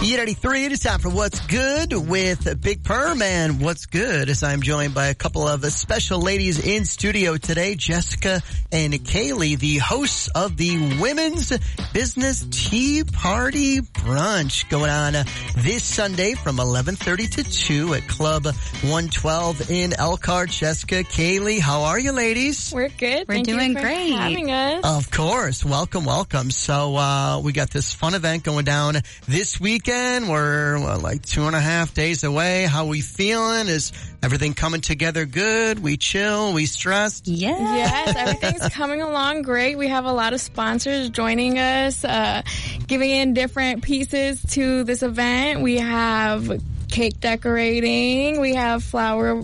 E83, it is time for What's Good with Big Perm. And What's Good is I'm joined by a couple of special ladies in studio today, Jessica and Kaylee, the hosts of the Women's Business Tea Party Brunch, going on this Sunday from 11:30 to 2 at Club 112 in Elkhart. Jessica, Kaylee, how are you ladies? We're good. We're Thank doing you for great. having us. Of course. Welcome, welcome. So, we got this fun event going down this weekend. We're like 2.5 days away. How we feeling? Is everything coming together good? We chill? We stressed? Yes, everything's coming along great. We have a lot of sponsors joining us, giving in different pieces to this event. We have cake decorating. We have flower